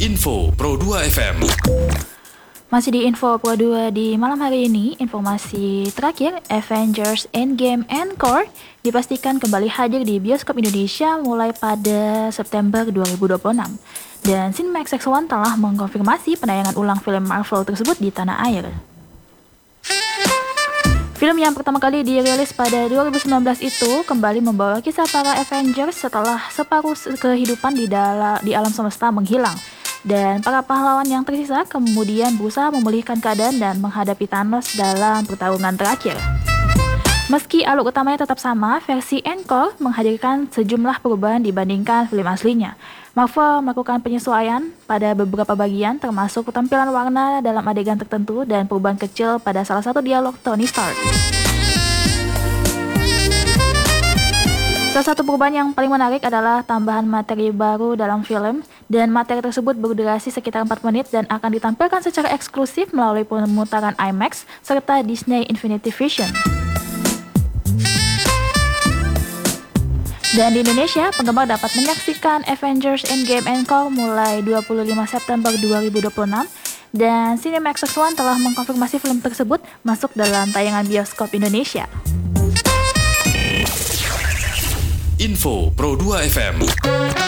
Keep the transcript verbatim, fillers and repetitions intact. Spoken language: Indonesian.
Info Pro dua F M. Masih di Info Pro dua di malam hari ini, informasi terakhir Avengers Endgame Encore dipastikan kembali hadir di bioskop Indonesia mulai pada September dua ribu dua puluh enam. Dan Cinemax X satu telah mengkonfirmasi penayangan ulang film Marvel tersebut di tanah air. Film yang pertama kali dirilis pada dua ribu sembilan belas itu kembali membawa kisah para Avengers setelah separuh kehidupan di, dala, di alam semesta menghilang. Dan para pahlawan yang tersisa kemudian berusaha memulihkan keadaan dan menghadapi Thanos dalam pertarungan terakhir. Meski alur utamanya tetap sama, versi Encore menghadirkan sejumlah perubahan dibandingkan film aslinya. Marvel melakukan penyesuaian pada beberapa bagian, termasuk tampilan warna dalam adegan tertentu dan perubahan kecil pada salah satu dialog Tony Stark. Salah satu perubahan yang paling menarik adalah tambahan materi baru dalam film, dan materi tersebut berdurasi sekitar empat menit dan akan ditampilkan secara eksklusif melalui pemutaran IMAX serta Disney Infinity Vision. Dan di Indonesia, penggemar dapat menyaksikan Avengers Endgame Encore mulai dua puluh lima September dua ribu dua puluh enam, dan Cinemax X satu telah mengkonfirmasi film tersebut masuk dalam tayangan bioskop Indonesia. Info Pro dua F M.